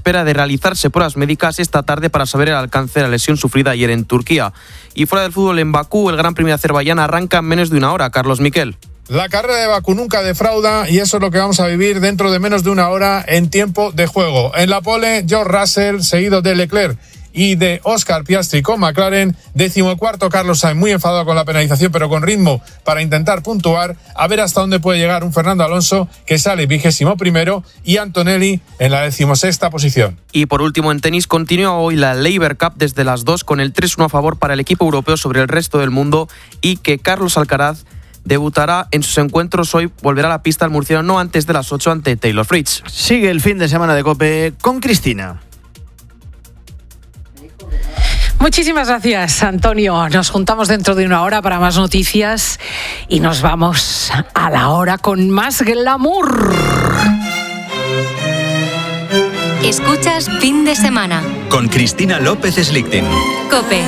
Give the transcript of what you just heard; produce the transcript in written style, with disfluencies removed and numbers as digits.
espera de realizarse pruebas médicas esta tarde para saber el alcance de la lesión sufrida ayer en Turquía. Y fuera del fútbol, en Bakú, el Gran Premio de Azerbaiyán arranca en menos de una hora. Carlos Miquel. La carrera de Bakú nunca defrauda y eso es lo que vamos a vivir dentro de menos de una hora en tiempo de juego. En la pole, George Russell, seguido de Leclerc y de Oscar Piastri con McLaren. 14º Carlos Sainz, muy enfadado con la penalización, pero con ritmo para intentar puntuar. A ver hasta dónde puede llegar un Fernando Alonso, que sale 21º, y Antonelli en la 16ª posición. Y por último, en tenis, continúa hoy la Laver Cup desde las 2 con el 3-1 a favor para el equipo europeo sobre el resto del mundo, y que Carlos Alcaraz debutará en sus encuentros hoy, volverá a la pista al murciano no antes de las 8 ante Taylor Fritz. Sigue el fin de semana de COPE con Cristina. Muchísimas gracias, Antonio. Nos juntamos dentro de una hora para más noticias y nos vamos a la hora con más glamour. Escuchas Fin de Semana con Cristina López Slichting. COPE.